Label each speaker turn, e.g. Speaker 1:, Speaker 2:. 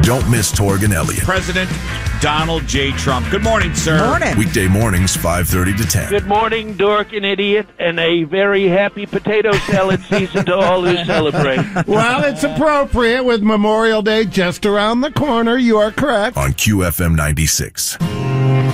Speaker 1: Don't miss Torg and Elliott.
Speaker 2: President Donald J. Trump. Good morning, sir.
Speaker 3: Morning.
Speaker 1: Weekday mornings, 5:30 to 10.
Speaker 4: Good morning, dork and idiot, and a very happy potato salad season to all who celebrate.
Speaker 5: Well, it's appropriate with Memorial Day just around the corner. You are correct.
Speaker 1: On QFM 96.